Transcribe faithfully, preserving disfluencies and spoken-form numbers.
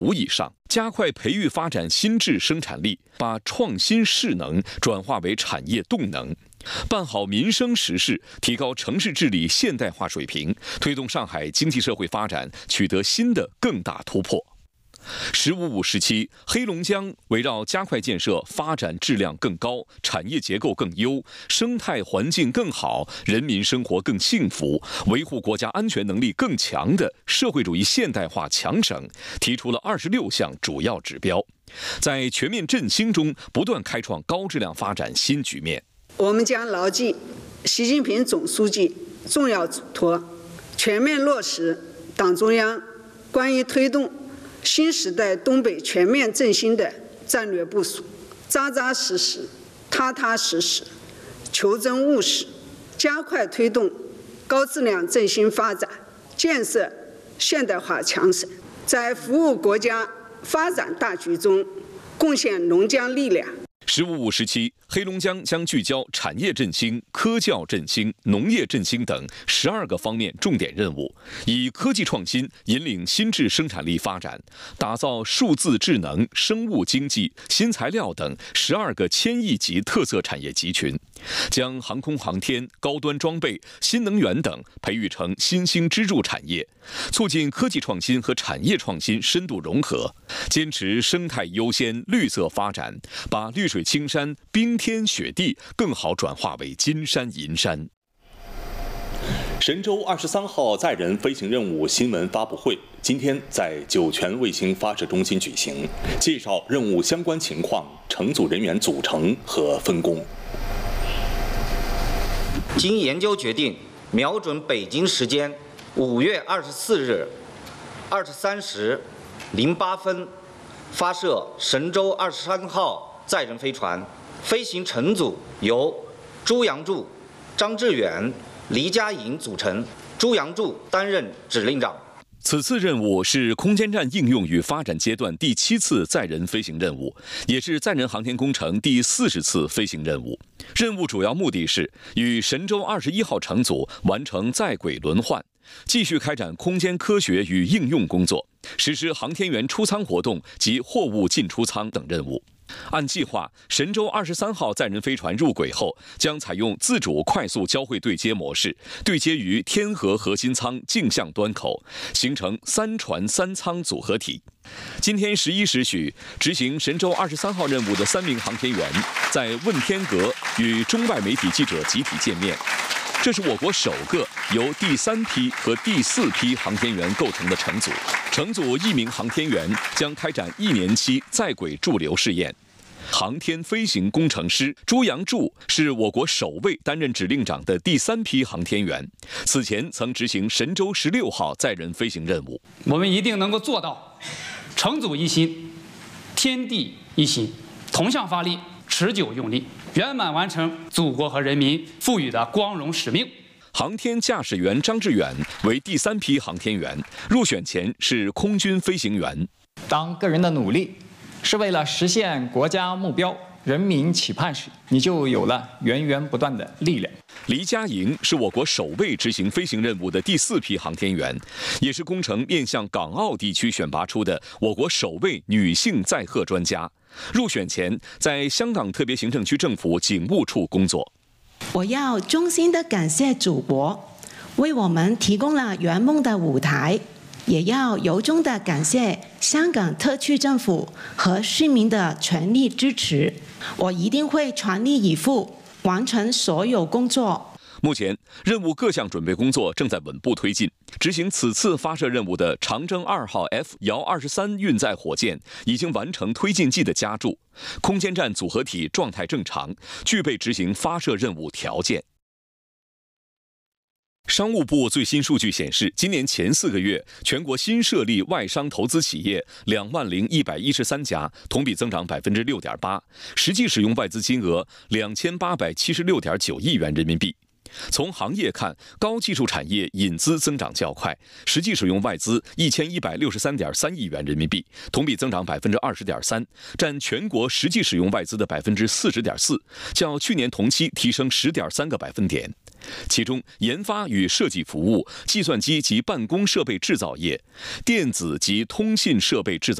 五以上，加快培育发展新质生产力，把创新势能转化为产业动能。办好民生实事，提高城市治理现代化水平，推动上海经济社会发展取得新的更大突破。十五五时期，黑龙江围绕加快建设发展质量更高、产业结构更优、生态环境更好、人民生活更幸福、维护国家安全能力更强的社会主义现代化强省，提出了二十六项主要指标，在全面振兴中不断开创高质量发展新局面。 我们将牢记习近平总书记重要嘱托，全面落实党中央关于推动新时代东北全面振兴的战略部署，扎扎实实、踏踏实实、求真务实，加快推动高质量振兴发展，建设现代化强省，在服务国家发展大局中贡献龙江力量。 十五五时期，黑龙江将聚焦产业振兴、科教振兴、农业振兴等十二个方面重点任务，以科技创新引领新质生产力发展，打造数字智能、生物经济、新材料等十二个千亿级特色产业集群，将航空航天、高端装备、新能源等培育成新兴支柱产业，促进科技创新和产业创新深度融合，坚持生态优先、绿色发展，把绿水青山、冰天雪地更好转化为金山银山。 神舟二十三号载人飞行任务新闻发布会今天在酒泉卫星发射中心举行，介绍任务相关情况、乘组人员组成和分工。 经研究决定，瞄准北京时间五月二十四日二十三时零八分，发射神舟二十三号载人飞船，飞行乘组由朱杨柱、张志远、黎佳颖组成，朱杨柱担任指令长。 此次任务是空间站应用与发展阶段第七次载人飞行任务，也是载人航天工程第四十次飞行任务。任务主要目的是与神舟二十一号乘组完成在轨轮换，继续开展空间科学与应用工作，实施航天员出舱活动及货物进出舱等任务。按计划，神舟二十三号载人飞船入轨后，将采用自主快速交会对接模式，对接于天河核心舱径向端口，形成三船三舱组合体。今天十一时许，执行神舟二十三号任务的三名航天员在问天阁与中外媒体记者集体见面。这是我国首个由第三批和第四批航天员构成的乘组。乘组一名航天员将开展一年期在轨驻留试验。航天飞行工程师朱杨柱是我国首位担任指令长的第三批航天员，此前曾执行神舟十六号载人飞行任务。 我们一定能够做到乘组一心、天地一心，同向发力，持久用力，圆满完成祖国和人民赋予的光荣使命。 航天驾驶员张志远为第三批航天员，入选前是空军飞行员。 当个人的努力是为了实现国家目标、人民期盼时，你就有了源源不断的力量。 黎佳颖是我国首位执行飞行任务的第四批航天员，也是工程面向港澳地区选拔出的我国首位女性载荷专家。入选前，在香港特别行政区政府警务处工作。 我要衷心的感谢祖国，为我们提供了圆梦的舞台。也要由衷的感谢香港特区政府和市民的全力支持，我一定会全力以赴完成所有工作。 目前，任务各项准备工作正在稳步推进。执行此次发射任务的长征二号 F 遥二十三运载火箭已经完成推进剂的加注，空间站组合体状态正常，具备执行发射任务条件。商务部最新数据显示，今年前四个月，全国新设立外商投资企业两万零一百一十三家，同比增长百分之六点八，实际使用外资金额两千八百七十六点九亿元人民币。从行业看，高技术产业引资增长较快，实际使用外资一千一百六十三点三亿元人民币，同比增长百分之二十点三，占全国实际使用外资的百分之四十点四，较去年同期提升十点三个百分点。其中，研发与设计服务、计算机及办公设备制造业、电子及通信设备制造